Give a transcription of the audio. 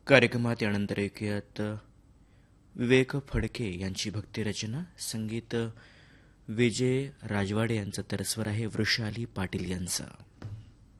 कार्यक्रमात यानंतर ऐकूयात विवेक फडके यांची भक्तिरचना. संगीत विजय राजवाडे यांचा, तर स्वर आहे वृषाली पाटील यांचा.